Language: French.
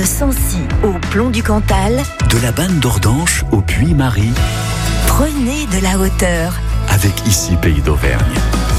De Sancy au Plomb du Cantal, De la Banne d'Ordanche au Puy-Marie, prenez de la hauteur. avec ici Pays d'Auvergne.